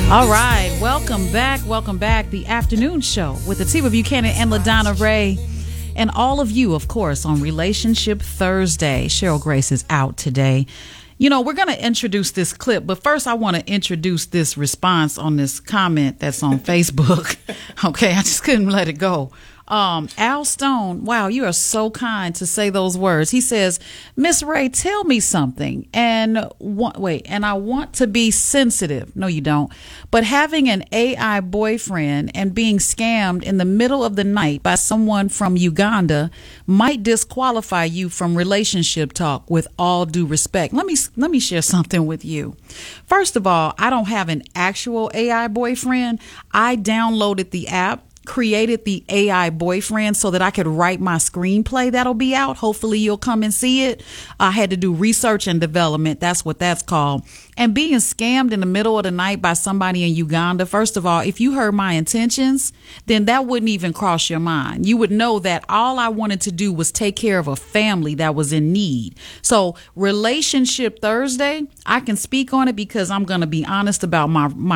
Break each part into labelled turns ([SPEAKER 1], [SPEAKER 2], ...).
[SPEAKER 1] All right, welcome back. Welcome back. The afternoon show with Atiba Buchanan and LaDonna Ray. And all of you, of course, on Relationship Thursday. Cheryl Grace is out today. You know, we're going to introduce this clip, but first I want to introduce this response on this comment that's on Facebook. Okay, I just couldn't let it go. Al Stone, wow, you are so kind to say those words. He says, Miss Ray, tell me something. And I want to be sensitive. No, you don't. But having an AI boyfriend and being scammed in the middle of the night by someone from Uganda might disqualify you from relationship talk, with all due respect. Let me share something with you. First of all, I don't have an actual AI boyfriend. I downloaded the app, created the AI boyfriend so that I could write my screenplay that'll be out. Hopefully you'll come and see it. I had to do research and development. That's what that's called. And being scammed in the middle of the night by somebody in Uganda, first of all, if you heard my intentions, then that wouldn't even cross your mind. You would know that all I wanted to do was take care of a family that was in need. So Relationship Thursday, I can speak on it because I'm going to be honest about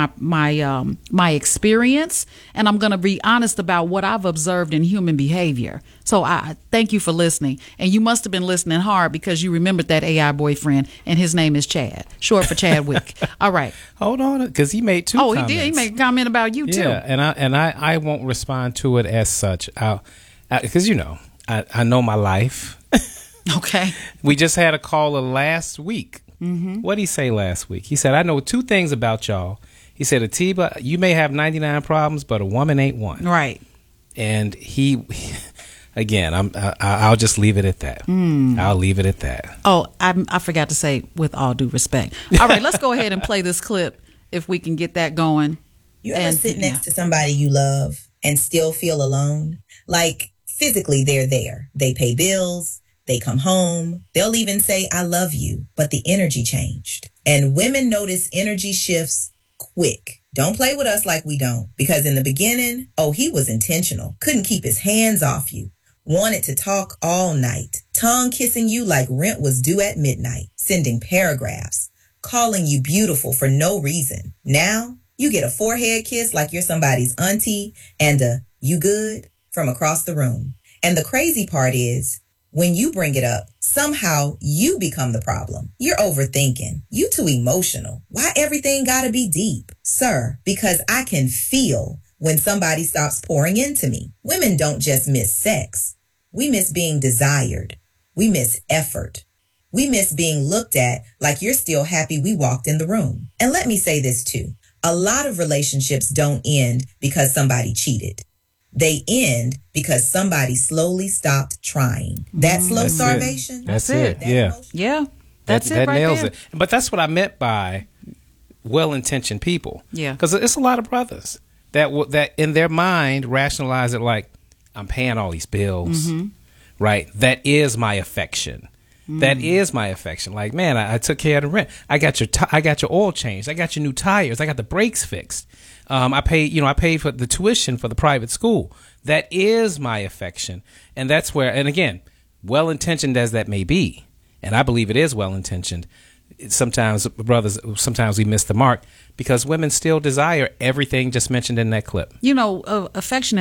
[SPEAKER 1] my experience, and I'm going to be honest about what I've observed in human behavior. So I thank you for listening. And you must have been listening hard because you remembered that AI boyfriend, and his name is Chad, short for Chadwick. All right.
[SPEAKER 2] Hold on, because he made two comments.
[SPEAKER 1] He did. He made a comment about you, too.
[SPEAKER 2] Yeah, and I won't respond to it as such. Because, I know my life.
[SPEAKER 1] Okay.
[SPEAKER 2] We just had a caller last week. Mm-hmm. What did he say last week? He said, I know two things about y'all. He said, Atiba, you may have 99 problems, but a woman ain't one.
[SPEAKER 1] Right.
[SPEAKER 2] And again, I'll just leave it at that. I'll leave it at that.
[SPEAKER 1] Oh, I forgot to say, with all due respect. All right, let's go ahead and play this clip if we can get that going.
[SPEAKER 3] You ever sit next to somebody you love and still feel alone? Like, physically, they're there. They pay bills. They come home. They'll even say, I love you. But the energy changed. And women notice energy shifts quick. Don't play with us like we don't. Because in the beginning, he was intentional. Couldn't keep his hands off you. Wanted to talk all night. Tongue kissing you like rent was due at midnight. Sending paragraphs. Calling you beautiful for no reason. Now, you get a forehead kiss like you're somebody's auntie and a you good from across the room. And the crazy part is, when you bring it up, somehow you become the problem. You're overthinking. You too emotional. Why everything gotta be deep? Sir, because I can feel when somebody stops pouring into me. Women don't just miss sex. We miss being desired. We miss effort. We miss being looked at like you're still happy we walked in the room. And let me say this too. A lot of relationships don't end because somebody cheated. They end because somebody slowly stopped trying. That slow starvation.
[SPEAKER 2] That's it.
[SPEAKER 1] Yeah. That's it
[SPEAKER 2] that
[SPEAKER 1] right
[SPEAKER 2] nails
[SPEAKER 1] there.
[SPEAKER 2] it. But that's what I meant by well-intentioned people.
[SPEAKER 1] Yeah.
[SPEAKER 2] Because it's a lot of brothers that in their mind rationalize it like, I'm paying all these bills, right? That is my affection. That is my affection. Like, man, I took care of the rent. I got your oil changed. I got your new tires. I got the brakes fixed. I paid for the tuition for the private school. That is my affection. And that's where, and again, well-intentioned as that may be, and I believe it is well-intentioned, sometimes we miss the mark because women still desire everything just mentioned in that clip.
[SPEAKER 1] Affection